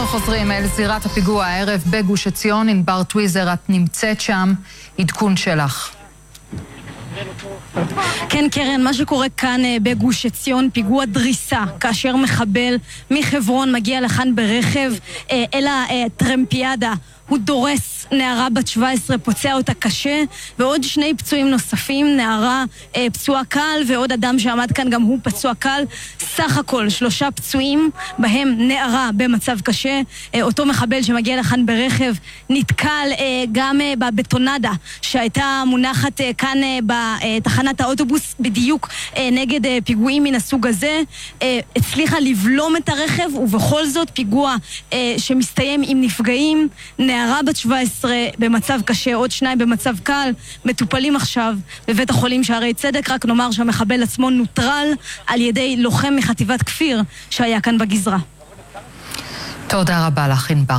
אנחנו חוזרים אל זירת הפיגוע הערב בגוש עציון. ענבר טוויזר, את נמצאת שם, עדכון שלך. כן קרן, מה שקורה כאן בגוש עציון, פיגוע דריסה, כאשר מחבל מחברון מגיע לכאן ברכב אל הטרמפיאדה. הוא דורס נערה בת 17, פוצע אותה קשה, ועוד 2 פצועים נוספים, נערה פצועה קל ועוד אדם שעמד כאן גם הוא פצוע קל. סך הכל 3 פצועים, בהם נערה במצב קשה. אותו מחבל שמגיע לכאן ברכב נתקל גם בבטונדה שהייתה מונחת כאן בתחנת האוטובוס בדיוק נגד פיגועים מן הסוג הזה. הצליחה לבלום את הרכב, ובכל זאת פיגוע שמסתיים עם נפגעים. נערה בת 17 במצב קשה, עוד 2 במצב קל, מטופלים עכשיו בבית החולים שערי צדק. רק נאמר שהמחבל עצמו נוטרל על ידי לוחם מחטיבת כפיר שהיה כאן בגזרה. תודה רבה לך ענבר.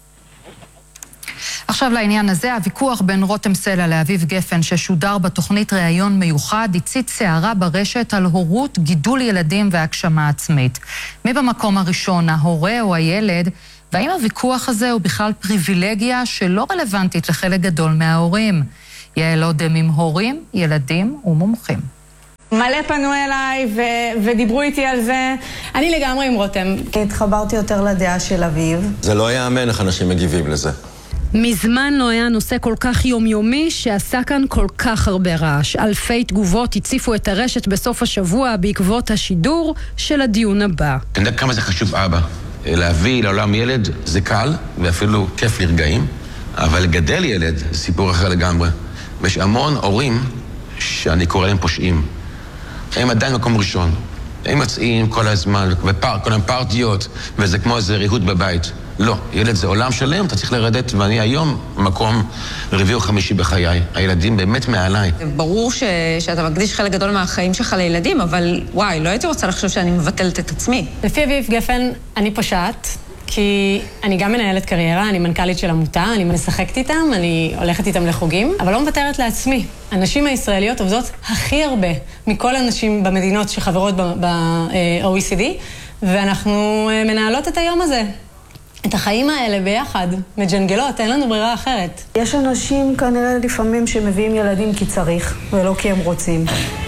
עכשיו לעניין הזה, הוויכוח בין רותם סלע לאביב גפן ששודר בתוכנית ראיון מיוחד הציץ סערה ברשת על הורות, גידול ילדים והגשמה עצמית. מי במקום הראשון, ההורה או הילד? והאם הוויכוח הזה הוא בכלל פריבילגיה שלא רלוונטית לחלק גדול מההורים? יעל אודם עם הורים, ילדים ומומחים. מלא פנו אליי ודיברו איתי על זה. אני לגמרי עם רותם. התחברתי יותר לדעה של אביב. זה לא יאמן איך אנשים מגיבים לזה. מזמן לא היה נושא כל כך יומיומי שעשה כאן כל כך הרבה רעש. אלפי תגובות הציפו את הרשת בסוף השבוע בעקבות השידור של הדיון הבא. אתה יודע כמה זה חשוב אבא? להביא לעולם ילד זה קל ואפילו כיף לרגעים, אבל לגדל ילד זה סיפור אחר לגמרי. ויש המון הורים שאני קורא להם פושעים. הם עדיין מקום ראשון. הם מצאים כל הזמן, כל הפרטיות, וזה כמו איזה ריהוט בבית. לא, ילד זה עולם שלם, אתה צריך לרדת, ואני היום מקום 4 או 5 בחיי. הילדים באמת מעליי. ברור שאתה מקדיש חלק גדול מהחיים שלך לילדים, אבל וואי, לא הייתי רוצה לחשוב שאני מבטלת את עצמי. לפי אביב גפן, אני פושעת, כי אני גם מנהלת קריירה, אני מנכ"לית של עמותה, אני משחקת איתם, אני הולכת איתם לחוגים, אבל לא מוותרת לעצמי. הנשים הישראליות עובדות הכי הרבה מכל הנשים במדינות שחברות ב-OECD, ואנחנו מנהלות את היום הזה. את החיים האלה ביחד, מג'נגלות, אין לנו ברירה אחרת. יש אנשים כנראה לפעמים שמביאים ילדים כי צריך, ולא כי הם רוצים.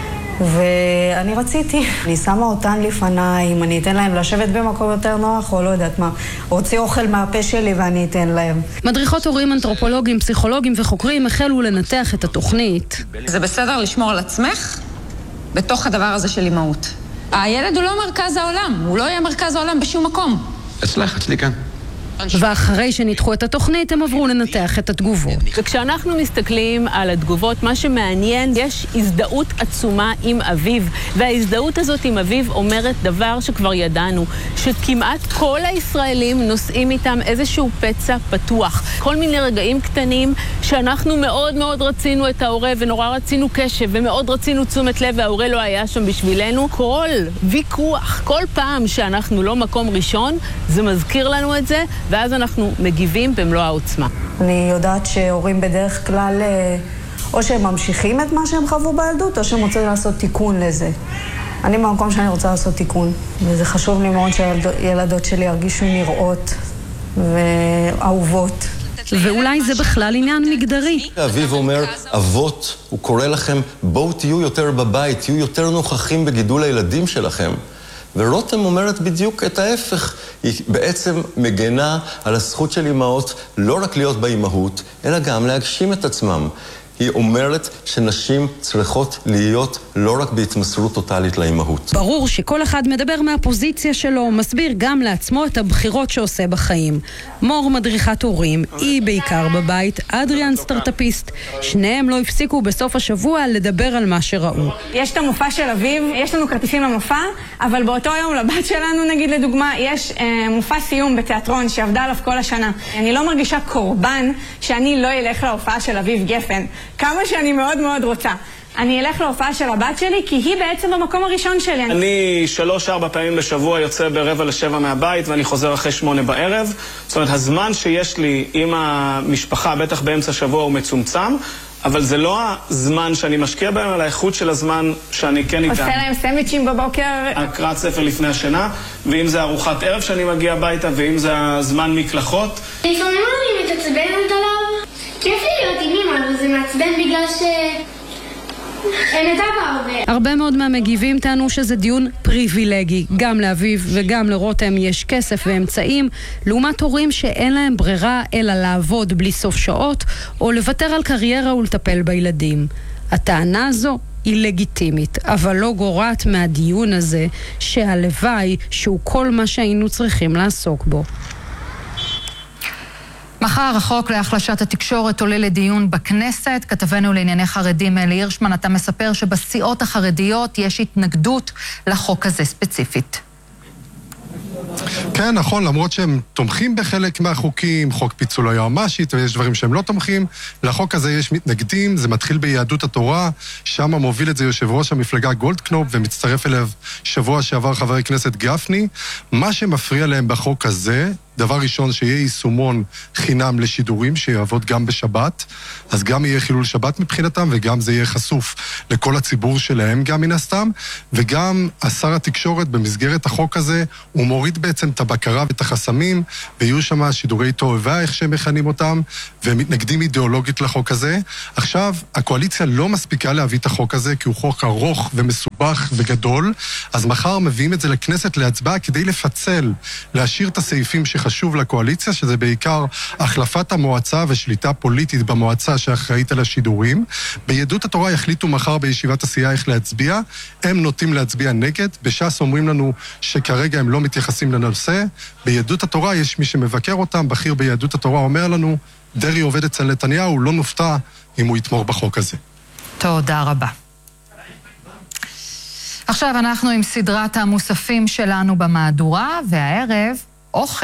ואני רציתי. אני שמה אותן לפניי, אם אני אתן להם לשבת במקום יותר נוח, או לא יודעת מה. הוציא אוכל מהפה שלי ואני אתן להם. מדריכות הורים, אנתרופולוגים, פסיכולוגים וחוקרים החלו לנתח את התוכנית. זה בסדר לשמור על עצמך בתוך הדבר הזה של אימהות. הילד הוא לא מרכז העולם, הוא לא יהיה מרכז העולם בשום מקום. אצלי כאן. ואחרי שניתחו את התוכנית, הם עברו לנתח את התגובות. וכשאנחנו מסתכלים על התגובות, מה שמעניין, יש הזדהות עצומה עם אביב. וההזדהות הזאת עם אביב אומרת דבר שכבר ידענו, שכמעט כל הישראלים נושאים איתם איזשהו פצע פתוח. כל מיני רגעים קטנים שאנחנו מאוד מאוד רצינו את ההורה, ונורא רצינו קשב, ומאוד רצינו תשומת לב, וההורה לא היה שם בשבילנו. כל ויכוח, כל פעם שאנחנו לא מקום ראשון, זה מזכיר לנו את זה, ואז אנחנו מגיבים במלוא העוצמה. אני יודעת שהורים בדרך כלל, או שהם ממשיכים את מה שהם חוו בילדות, או שהם רוצים לעשות תיקון לזה. אני במקום שאני רוצה לעשות תיקון, וזה חשוב לי מאוד שהילדות שלי ירגישו נראות ואהובות. ואולי זה בכלל עניין מגדרי. אביב אומר, אבות, הוא קורא לכם, בואו תהיו יותר בבית, תהיו יותר נוכחים בגידול הילדים שלכם. ורותם אומרת בדיוק את ההפך. היא בעצם מגנה על הזכות של אמהות לא רק להיות באימהות, אלא גם להגשים את עצמם. היא אומרת שנשים צריכות להיות לא רק בהתמסרות טוטלית לאימהות. ברור שכל אחד מדבר מהפוזיציה שלו, מסביר גם לעצמו את הבחירות שעושה בחיים. מור מדריכת הורים, היא בעיקר בבית, אדריאן סטארטאפיסט. שניהם לא הפסיקו בסוף השבוע לדבר על מה שראו. יש את המופע של אביב, יש לנו כרטיסים למופע, אבל באותו יום לבת שלנו, נגיד לדוגמה, יש מופע סיום בתיאטרון שעבדה עליו כל השנה. אני לא מרגישה קורבן שאני לא אלך להופעה של אביב גפן. כמה שאני מאוד מאוד רוצה. אני אלך להופעה של הבת שלי, כי היא בעצם במקום הראשון שלי. אני 3-4 פעמים בשבוע יוצא ב6:45 מהבית, ואני חוזר אחרי 8 בערב. זאת אומרת, הזמן שיש לי עם המשפחה, בטח באמצע שבוע, הוא מצומצם, אבל זה לא הזמן שאני משקיע בהם, אלא האיכות של הזמן שאני כן איתם. עושה להם סנדוויצ'ים בבוקר. הקראת ספר לפני השינה, ואם זה ארוחת ערב שאני מגיע הביתה, ואם זה הזמן מקלחות. לפעמים אני מתעצבנת עליו. כיף לי להיות עם אמא, אבל זה מעצבן בגלל אין את אבא הרבה. הרבה מאוד מהמגיבים טענו שזה דיון פריבילגי. גם לאביב וגם לרותם יש כסף ואמצעים, לעומת הורים שאין להם ברירה אלא לעבוד בלי סוף שעות, או לוותר על קריירה ולטפל בילדים. הטענה הזו היא לגיטימית, אבל לא גורעת מהדיון הזה שהלוואי שהוא כל מה שהיינו צריכים לעסוק בו. מחר החוק להחלשת התקשורת עולה לדיון בכנסת. כתבנו לענייני חרדים אלי הירשמן, אתה מספר שבסיעות החרדיות יש התנגדות לחוק הזה ספציפית. כן, נכון, למרות שהם תומכים בחלק מהחוקים, חוק פיצול היועמ"שית, ויש דברים שהם לא תומכים. לחוק הזה יש מתנגדים, זה מתחיל ביהדות התורה, שם מוביל את זה יושב ראש המפלגה גולדקנופ, ומצטרף אליו שבוע שעבר חבר הכנסת גפני. מה שמפריע להם בחוק הזה, דבר ראשון, שיהיה יישומון חינם לשידורים, שיעבוד גם בשבת, אז גם יהיה חילול שבת מבחינתם, וגם זה יהיה חשוף לכל הציבור שלהם גם מן הסתם, וגם השר התקשורת במסגרת החוק הזה, הוא מוריד בעצם את הבקרה ואת החסמים, ויהיו שם שידורי תועבה, איך שהם מכנים אותם, ומתנגדים אידיאולוגית לחוק הזה. עכשיו, הקואליציה לא מספיקה להביא את החוק הזה, כי הוא חוק ארוך ומסובך וגדול, אז מחר מביאים את זה לכנסת להצבעה, כדי לפצל, להשאיר את הסעיפים חשוב לקואליציה, שזה בעיקר החלפת המועצה ושליטה פוליטית במועצה שאחראית על השידורים. ביהדות התורה יחליטו מחר בישיבת הסיעה איך להצביע, הם נוטים להצביע נגד, בש"ס אומרים לנו שכרגע הם לא מתייחסים לנושא, ביהדות התורה יש מי שמבקר אותם, בכיר ביהדות התורה אומר לנו, דרי עובד אצל נתניהו, לא נופתע אם הוא יתמוך בחוק הזה. תודה רבה. עכשיו אנחנו עם סדרת המוספים שלנו במהדורה, והערב אוכל.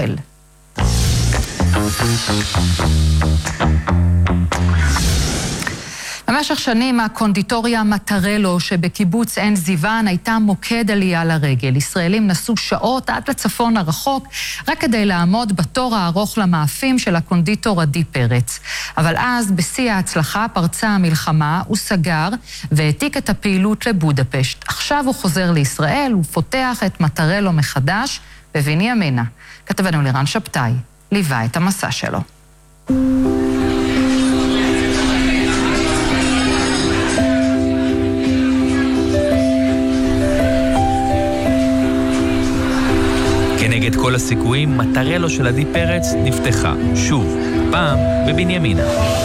במשך שנים הקונדיטוריה מטרלו שבקיבוץ עין זיוון הייתה מוקד עלייה לרגל. ישראלים נסעו שעות עד לצפון הרחוק רק כדי לעמוד בתור הארוך למאפים של הקונדיטור עדי פרץ. אבל אז בשיא ההצלחה פרצה המלחמה, הוא סגר והעתיק את הפעילות לבודפשט. עכשיו הוא חוזר לישראל ופותח את מטרלו מחדש בבנימינה. כתבנו לירן שבתאי ליווה את המסע שלו. כנגד כל הסיכויים, מטרלו של עדי פרץ נפתחה, שוב, פעם בבנימינה.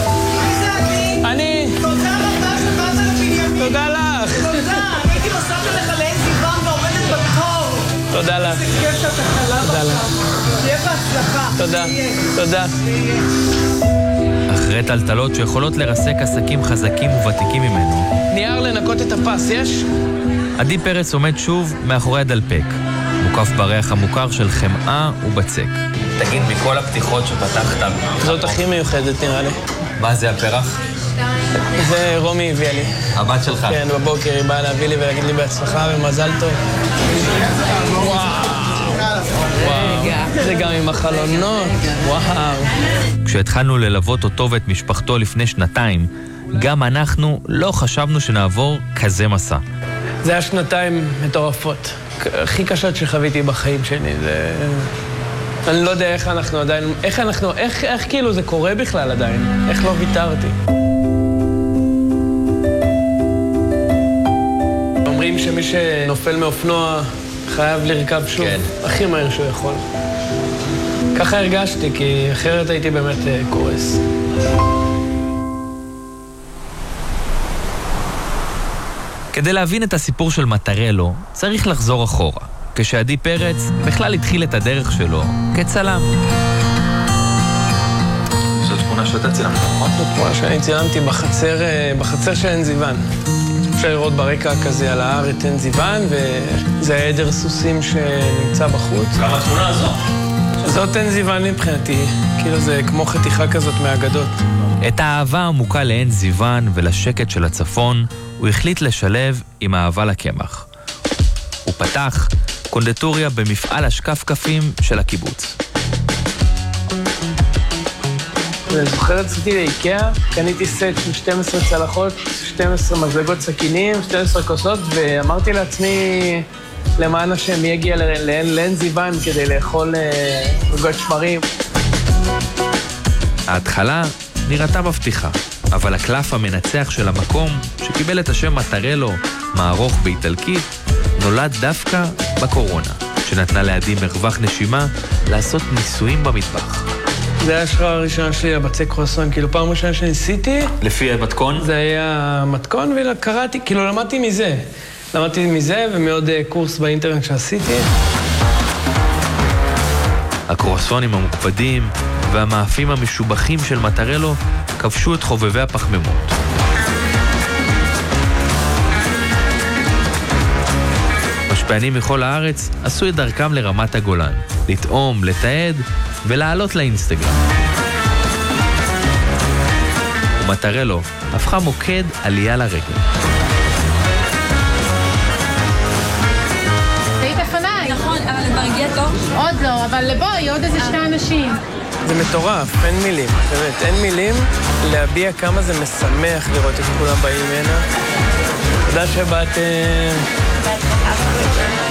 אני! תודה רבה שבאת לבנימינה. תודה לך. תודה, הייתי נוסעת לך לעין זיוון ועובדת בתור. תודה לך. זה כיף שאתה חלב. תודה לך. תהיה בהצלחה. תודה, תודה. אחרי טלטלות שיכולות לרסק עסקים חזקים וותיקים ממנו. נייר לנקות את הפס, יש? עדי פרץ עומד שוב מאחורי הדלפק. מוקף בריח המוכר של חמאה ובצק. תגיד, מכל הפתיחות שפתחת... זאת הכי מיוחדת נראה לי. מה זה הפרח? זה רומי הביאה לי. הבת שלך? כן, בבוקר היא באה להביא לי ולהגיד לי בהצלחה ומזל טוב. וואו. זה גם עם החלונות. וואו. כשהתחלנו ללוות אותו ואת משפחתו לפני שנתיים, גם אנחנו לא חשבנו שנעבור כזה מסע. זה היה שנתיים מטורפות. הכי קשות שחוויתי בחיים שלי. אני לא יודע איך אנחנו עדיין... איך כאילו זה קורה בכלל עדיין? איך לא ויתרתי? אומרים שמי שנופל מאופנוע חייב לרכב שוב. כן. הכי מהר שהוא יכול. ככה הרגשתי, כי אחרת הייתי באמת קורס. כדי להבין את הסיפור של מטרלו, צריך לחזור אחורה, כשעדי פרץ בכלל התחיל את הדרך שלו כצלם. זו תמונה שאתה צילמת, נכון? זו תמונה שאני צילמתי בחצר של עין זיוון. אפשר לראות ברקע כזה על ההר את עין זיוון, וזה העדר סוסים שנמצא בחוץ. גם התמונה הזו? זאת עין זיוון מבחינתי, כאילו זה כמו חתיכה כזאת מהאגדות. את האהבה העמוקה לעין זיוון ולשקט של הצפון, הוא החליט לשלב עם אהבה לקמח. הוא פתח קונדיטוריה במפעל השקפקפים של הקיבוץ. אני זוכר, יצאתי לאיקאה, קניתי סט עם 12 צלחות, 12 מזלגות סכינים, 12 כוסות, ואמרתי לעצמי, למען השם, מי יגיע לעין זיוון כדי לאכול עוגות שמרים. ההתחלה נראתה מבטיחה, אבל הקלף המנצח של המקום, שקיבל את השם מטרלו, מערוך באיטלקית, נולד דווקא בקורונה, שנתנה לידים מרווח נשימה לעשות ניסויים במטבח. זה היה השחרר הראשון שלי לבצע קרואסון, כאילו פעם ראשונה שניסיתי. לפי המתכון? זה היה מתכון וקראתי, כאילו למדתי מזה. למדתי מזה ומעוד קורס באינטרנט שעשיתי. הקרואסונים המוקפדים והמאפים המשובחים של מטרלו כבשו את חובבי הפחמימות. משפיענים מכל הארץ עשו את דרכם לרמת הגולן, לטעום, לתעד ולעלות לאינסטגרם. ומטרלו הפכה מוקד עלייה לרגל. היית לפניי. נכון, אבל למרגיע טוב. עוד לא, אבל בואי, עוד איזה 2 אנשים. זה מטורף, אין מילים, באמת, אין מילים להביע כמה זה משמח לראות את כולם באים הנה. תודה שבאתם.